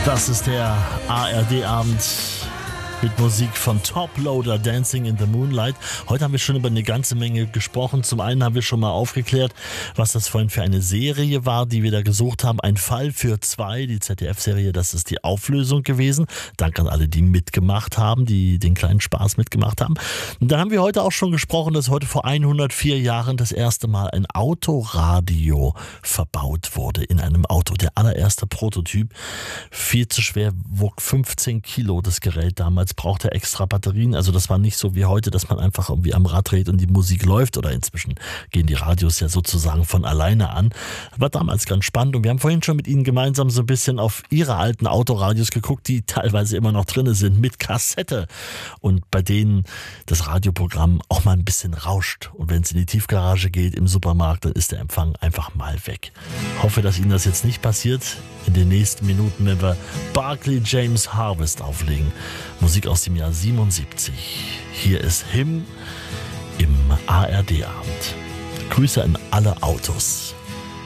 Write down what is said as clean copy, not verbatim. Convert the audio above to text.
Das ist der ARD-Abend mit Musik von Toploader, Dancing in the Moonlight. Heute haben wir schon über eine ganze Menge gesprochen. Zum einen haben wir schon mal aufgeklärt, was das vorhin für eine Serie war, die wir da gesucht haben. Ein Fall für zwei, die ZDF-Serie, das ist die Auflösung gewesen. Danke an alle, die mitgemacht haben, die den kleinen Spaß mitgemacht haben. Und dann haben wir heute auch schon gesprochen, dass heute vor 104 Jahren das erste Mal ein Autoradio verbaut wurde in einem Auto. Der allererste Prototyp, viel zu schwer, wog 15 Kilo das Gerät damals, brauchte extra Batterien. Also das war nicht so wie heute, dass man einfach irgendwie am Rad dreht und die Musik läuft, oder inzwischen gehen die Radios ja sozusagen von alleine an. War damals ganz spannend und wir haben vorhin schon mit Ihnen gemeinsam so ein bisschen auf Ihre alten Autoradios geguckt, die teilweise immer noch drin sind, mit Kassette und bei denen das Radioprogramm auch mal ein bisschen rauscht. Und wenn es in die Tiefgarage geht im Supermarkt, dann ist der Empfang einfach mal weg. Hoffe, dass Ihnen das jetzt nicht passiert in den nächsten Minuten, wenn wir Barclay James Harvest auflegen. Musik aus dem Jahr 77. Hier ist Him im ARD-Abend. Grüße an alle Autos.